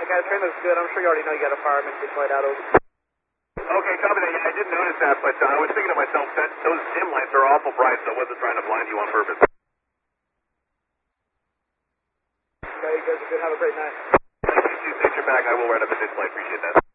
guy. The train looks good. I'm sure you already know you got a fireman ditch light out over. Okay, copy that. Yeah, I did notice that, but I was thinking to myself that those dim lights are awful bright, so I wasn't trying to blind you on purpose. Okay, you guys are good. Have a great night. Thank you. Take your back. I will write up a ditch light. Appreciate that.